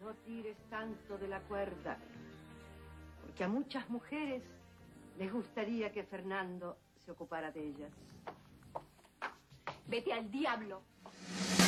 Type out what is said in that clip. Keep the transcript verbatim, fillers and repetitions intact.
luego tires tanto de la cuerda, porque a muchas mujeres les gustaría que Fernando se ocupara de ellas. Vete al diablo.